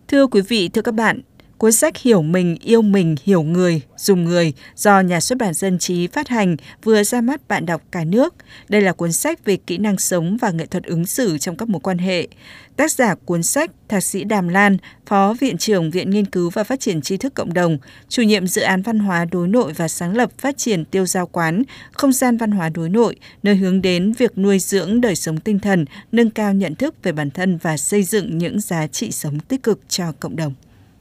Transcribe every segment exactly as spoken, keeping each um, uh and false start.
Thưa quý vị, thưa các bạn, cuốn sách Hiểu mình, yêu mình, hiểu người, dùng người do Nhà xuất bản Dân trí phát hành vừa ra mắt bạn đọc cả nước. Đây là cuốn sách về kỹ năng sống và nghệ thuật ứng xử trong các mối quan hệ. Tác giả cuốn sách, Thạc sĩ Đàm Lan, Phó Viện trưởng Viện Nghiên cứu và Phát triển tri thức cộng đồng, chủ nhiệm dự án văn hóa đối nội và sáng lập phát triển Tiêu Dao Quán, không gian văn hóa đối nội, nơi hướng đến việc nuôi dưỡng đời sống tinh thần, nâng cao nhận thức về bản thân và xây dựng những giá trị sống tích cực cho cộng đồng.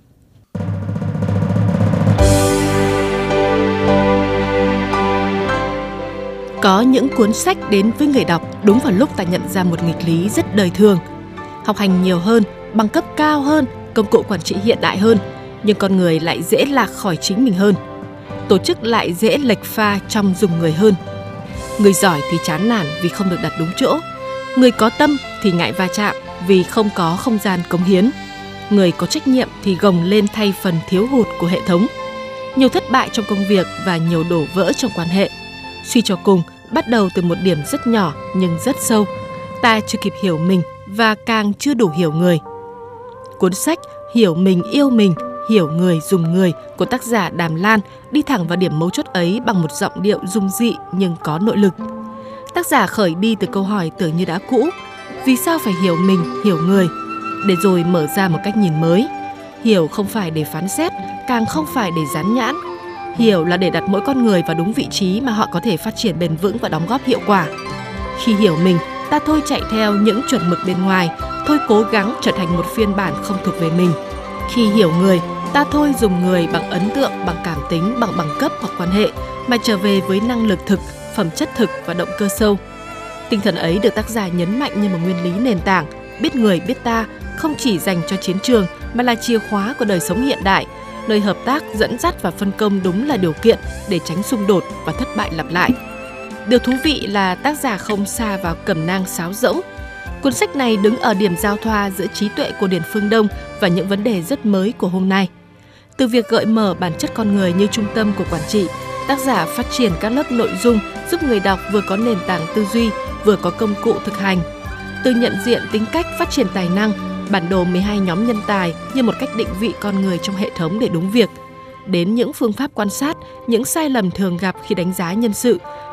Có những cuốn sách đến với người đọc đúng vào lúc ta nhận ra một nghịch lý rất đời thường. Học hành nhiều hơn, bằng cấp cao hơn, công cụ quản trị hiện đại hơn, nhưng con người lại dễ lạc khỏi chính mình hơn. Tổ chức lại dễ lệch pha trong dùng người hơn. Người giỏi thì chán nản vì không được đặt đúng chỗ. Người có tâm thì ngại va chạm vì không có không gian cống hiến. Người có trách nhiệm thì gồng lên thay phần thiếu hụt của hệ thống. Nhiều thất bại trong công việc và nhiều đổ vỡ trong quan hệ. Suy cho cùng, bắt đầu từ một điểm rất nhỏ nhưng rất sâu. Ta chưa kịp hiểu mình và càng chưa đủ hiểu người. Cuốn sách Hiểu mình, yêu mình, hiểu người, dùng người của tác giả Đàm Lan đi thẳng vào điểm mấu chốt ấy bằng một giọng điệu dung dị nhưng có nội lực. Tác giả khởi đi từ câu hỏi tưởng như đã cũ: vì sao phải hiểu mình, hiểu người? Để rồi mở ra một cách nhìn mới. Hiểu không phải để phán xét, càng không phải để dán nhãn. Hiểu là để đặt mỗi con người vào đúng vị trí mà họ có thể phát triển bền vững và đóng góp hiệu quả. Khi hiểu mình, ta thôi chạy theo những chuẩn mực bên ngoài, thôi cố gắng trở thành một phiên bản không thuộc về mình. Khi hiểu người, ta thôi dùng người bằng ấn tượng, bằng cảm tính, bằng bằng cấp hoặc quan hệ, mà trở về với năng lực thực, phẩm chất thực và động cơ sâu. Tinh thần ấy được tác giả nhấn mạnh như một nguyên lý nền tảng, biết người biết ta, không chỉ dành cho chiến trường mà là chìa khóa của đời sống hiện đại, nơi hợp tác, dẫn dắt và phân công đúng là điều kiện để tránh xung đột và thất bại lặp lại. Điều thú vị là tác giả không sa vào cẩm nang sáo rỗng. Cuốn sách này đứng ở điểm giao thoa giữa trí tuệ cổ điển phương Đông và những vấn đề rất mới của hôm nay. Từ việc gợi mở bản chất con người như trung tâm của quản trị, tác giả phát triển các lớp nội dung giúp người đọc vừa có nền tảng tư duy, vừa có công cụ thực hành. Từ nhận diện tính cách, phát triển tài năng, bản đồ mười hai nhóm nhân tài như một cách định vị con người trong hệ thống để đúng việc, đến những phương pháp quan sát, những sai lầm thường gặp khi đánh giá nhân sự,